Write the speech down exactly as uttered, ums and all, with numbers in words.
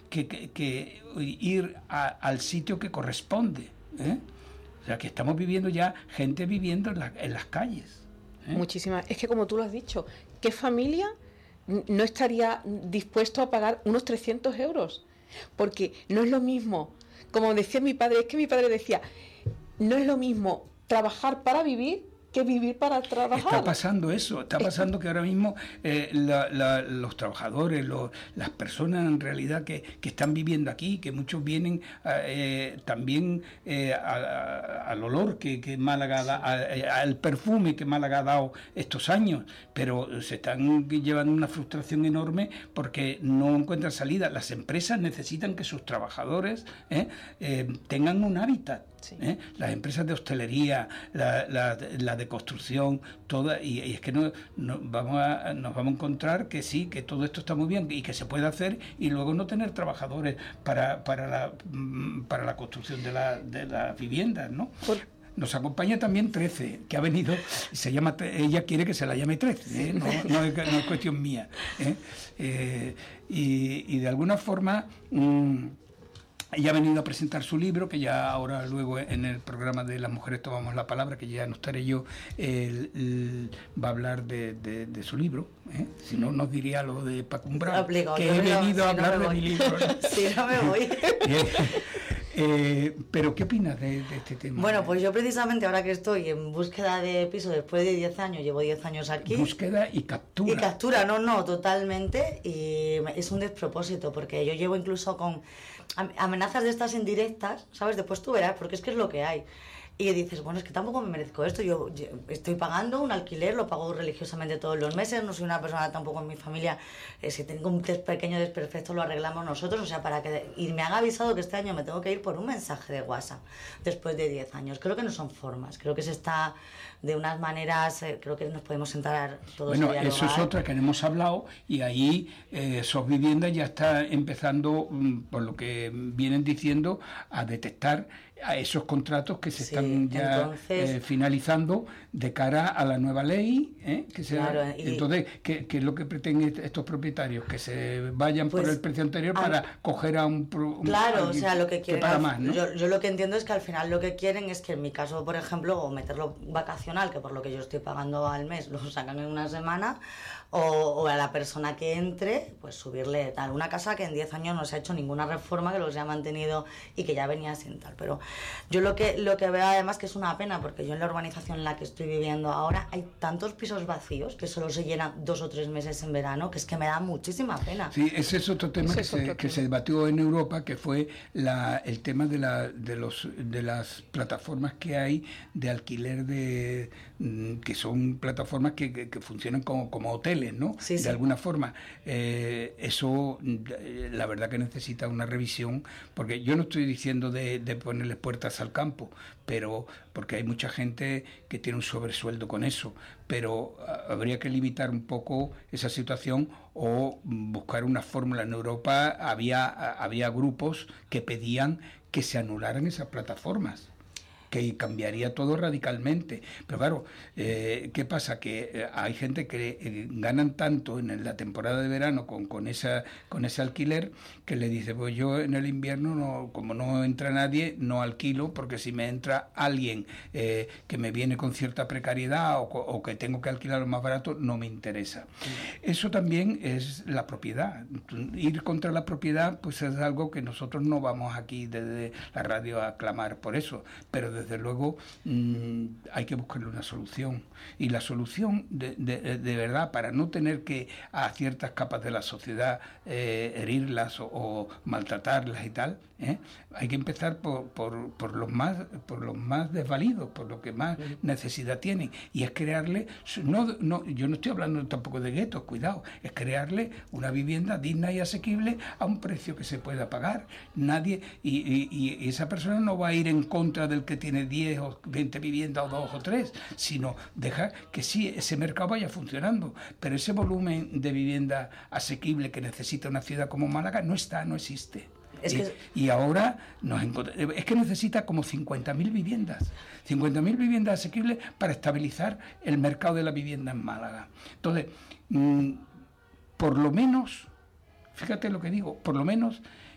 que, que, que ir a, al sitio que corresponde, ¿eh? O sea, que estamos viviendo ya gente viviendo en, la, en las calles, ¿eh? Muchísimas. Es que como tú lo has dicho, ¿qué familia no estaría dispuesto a pagar unos trescientos euros? Porque no es lo mismo, como decía mi padre, es que mi padre decía, no es lo mismo trabajar para vivir que vivir para trabajar. Está pasando eso, está pasando que ahora mismo eh, la, la, los trabajadores, los, las personas en realidad que, que están viviendo aquí, que muchos vienen eh, también eh, a, a, al olor que, que Málaga, da, a, al perfume que Málaga ha dado estos años, pero se están llevando una frustración enorme porque no encuentran salida. Las empresas necesitan que sus trabajadores eh, eh, tengan un hábitat. Sí. ¿Eh? Las empresas de hostelería, la, la, la de construcción, toda, y, y es que no, no, vamos a, nos vamos a encontrar que sí, que todo esto está muy bien y que se puede hacer y luego no tener trabajadores para, para, la, para la construcción de, la, de las viviendas, ¿no? Por... Nos acompaña también trece, que ha venido, se llama, ella quiere que se la llame trece, ¿eh? no, no, es, no es cuestión mía, ¿eh? Eh, y, y de alguna forma... Mmm, ella ha venido a presentar su libro, que ya ahora luego en el programa de Las Mujeres Tomamos la Palabra, que ya no estaré yo, el, el, va a hablar de, de, de su libro, ¿eh? Si no nos diría lo de Paco Umbral, Obligo, que he venido no, a si hablar no de mi libro, ¿no? Si no me voy. Eh, pero ¿qué opinas de, de este tema? Bueno, pues yo precisamente ahora que estoy en búsqueda de piso después de diez años, llevo diez años aquí. Búsqueda y captura. Y captura, no, no, totalmente. Y es un despropósito porque yo llevo incluso con amenazas de estas indirectas, ¿sabes? Después tú verás, porque es que es lo que hay. Y dices, bueno, es que tampoco me merezco esto, yo, yo estoy pagando un alquiler, lo pago religiosamente todos los meses, no soy una persona tampoco en mi familia, eh, si tengo un des pequeño desperfecto lo arreglamos nosotros, o sea, para que... Y me han avisado que este año me tengo que ir por un mensaje de WhatsApp, después de diez años. Creo que no son formas, creo que se está de unas maneras, eh, creo que nos podemos sentar todos bueno, a dialogar. Eso es otra que no hemos hablado, y ahí eh, SOS Vivienda ya está empezando, por lo que vienen diciendo, a detectar a esos contratos que se sí, están ya entonces, eh, finalizando de cara a la nueva ley, ¿eh? que sea, claro, y, entonces, ¿qué, ¿qué es lo que pretenden estos propietarios? Que se vayan pues, por el precio anterior a, para coger a un... un claro, a o sea, lo que quieren... Que paga más, ¿no? yo, yo lo que entiendo es que al final lo que quieren es que en mi caso, por ejemplo, o meterlo vacacional, que por lo que yo estoy pagando al mes, lo sacan en una semana, o, o a la persona que entre, pues subirle tal. Una casa que en diez años no se ha hecho ninguna reforma, que los haya mantenido y que ya venía sin tal, pero... Yo lo que lo que veo además que es una pena, porque yo en la urbanización en la que estoy viviendo ahora hay tantos pisos vacíos que solo se llenan dos o tres meses en verano, que es que me da muchísima pena. Sí, ese es otro tema, que, es otro se, tema. que se debatió en Europa, que fue la, el tema de, la, de, los, de las plataformas que hay de alquiler, de que son plataformas que, que, que funcionan como, como hoteles, ¿no? Sí, de sí. alguna forma. Eh, eso, la verdad que necesita una revisión, porque yo no estoy diciendo de, de ponerles puertas al campo, pero porque hay mucha gente que tiene un sobresueldo con eso, pero uh, habría que limitar un poco esa situación o buscar una fórmula. En Europa había, uh, había grupos que pedían que se anularan esas plataformas, que cambiaría todo radicalmente. Pero claro, eh, ¿qué pasa? Que eh, hay gente que eh, ganan tanto en la temporada de verano con, con, esa, con ese alquiler, que le dice, pues yo en el invierno, no, como no entra nadie, no alquilo, porque si me entra alguien eh, que me viene con cierta precariedad o, o que tengo que alquilar lo más barato, no me interesa. Sí. Eso también es la propiedad. Ir contra la propiedad, pues es algo que nosotros no vamos aquí desde la radio a clamar por eso, pero desde luego mmm, hay que buscarle una solución, y la solución de, de, de verdad, para no tener que a ciertas capas de la sociedad eh, herirlas o, o maltratarlas y tal, ¿eh? hay que empezar por, por, por los más por los más desvalidos, por los que más necesidad tienen, y es crearle, no, no, yo no estoy hablando tampoco de guetos, cuidado, es crearle una vivienda digna y asequible a un precio que se pueda pagar. Nadie, y, y, y esa persona no va a ir en contra del que tiene tiene diez o veinte viviendas o dos o tres, sino dejar que sí, ese mercado vaya funcionando, pero ese volumen de vivienda asequible que necesita una ciudad como Málaga no está, no existe. Es que... y, y ahora nos es que necesita como cincuenta mil viviendas, cincuenta mil viviendas asequibles para estabilizar el mercado de la vivienda en Málaga. Entonces, mmm, por lo menos, fíjate lo que digo, por lo menos